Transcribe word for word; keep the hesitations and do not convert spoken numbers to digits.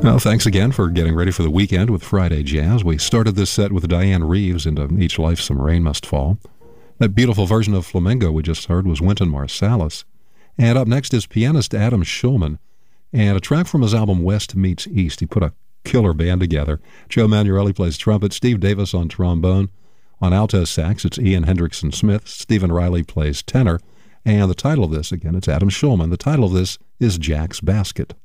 Well, thanks again for getting ready for the weekend with Friday Jazz. We started this set with Diane Reeves into Each Life Some Rain Must Fall. That beautiful version of Flamenco we just heard was Wynton Marsalis. And up next is pianist Adam Shulman, and a track from his album West Meets East. He put a killer band together. Joe Manueli plays trumpet, Steve Davis on trombone. On alto sax, it's Ian Hendrickson Smith. Stephen Riley plays tenor. And the title of this, again, it's Adam Shulman. The title of this is Jack's Basket.